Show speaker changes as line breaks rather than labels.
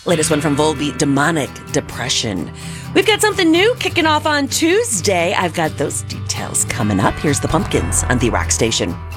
Latest one from Volbeat, Demonic Depression. We've got something new kicking off on Tuesday. I've got those details coming up. Here's the Pumpkins on The Rock Station.